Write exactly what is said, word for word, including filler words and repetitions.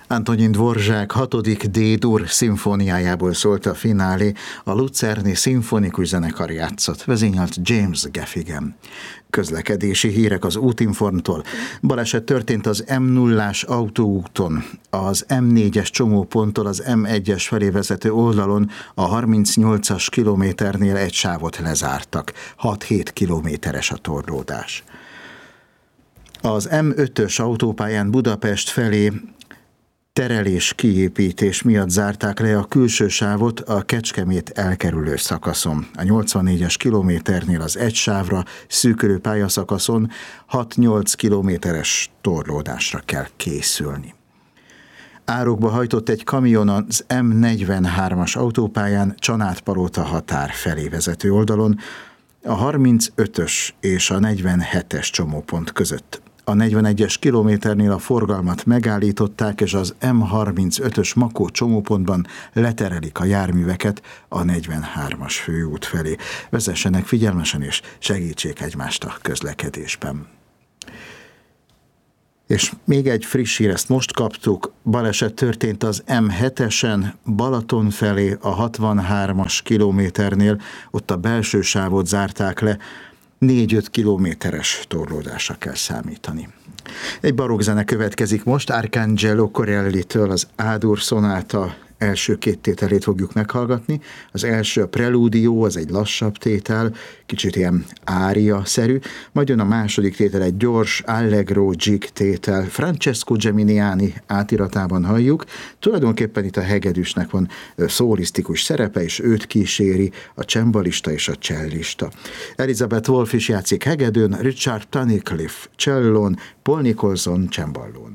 Antonin Dvorak hatodik D-dur szimfóniájából szólt a finálé, a Lucerni Szimfonikus Zenekar játszott, vezényelt James Gaffigan. Közlekedési hírek az Útinformtól. Baleset történt az M nullás autóúton, az M négyes csomóponttól az M egyes felé vezető oldalon a harmincnyolcas kilométernél egy sávot lezártak. hat-hét kilométeres a torlódás. Az M ötös autópályán Budapest felé terelés kiépítés miatt zárták le a külső sávot a Kecskemét elkerülő szakaszon. A nyolcvannégyes kilométernél az egy sávra szűkülő pályaszakaszon hat-nyolc kilométeres torlódásra kell készülni. Árokba hajtott egy kamion az M negyvenhármas autópályán Csanádpalota határ felé vezető oldalon, a harmincötös és a negyvenhetes csomópont között. A negyvenegyes kilométernél a forgalmat megállították, és az M harmincötös Makó csomópontban leterelik a járműveket a negyvenhármas főút felé. Vezessenek figyelmesen és segítsék egymást a közlekedésben. És még egy friss hír, ezt most kaptuk, baleset történt az M hetesen Balaton felé a hatvanhármas kilométernél, ott a belső sávot zárták le, négy-öt kilométeres torlódásra kell számítani. Egy barokkzene következik most, Arcangelo Corelli-től az A-dur szonáta első két tételét fogjuk meghallgatni. Az első a Preludio, az egy lassabb tétel, kicsit ilyen ária-szerű, majd jön a második tétel, egy gyors Allegro jig tétel, Francesco Geminiani átiratában halljuk. Tulajdonképpen itt a hegedűsnek van szólisztikus szerepe, és őt kíséri a csembalista és a csellista. Elizabeth Wolff is játszik hegedűn, Richard Tunnicliffe csellón, Paul Nicholson csemballón.